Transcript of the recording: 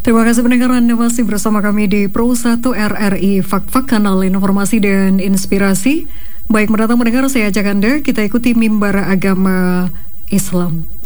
Terima kasih pendengar, Anda masih bersama kami di Pro 1 RRI Fak-Fak, kanal informasi dan inspirasi. Baik, mendatang pendengar, saya ajak Anda kita ikuti mimbar agama Islam.